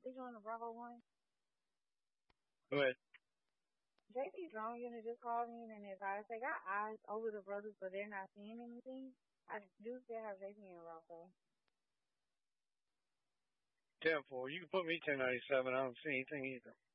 He's on the Bravo one. Go ahead. JP Drogan just called me and advised they got eyes over the brothers, but they're not seeing anything. I do still have JP enrolled, though. 10-4. You can put me 1097. I don't see anything either.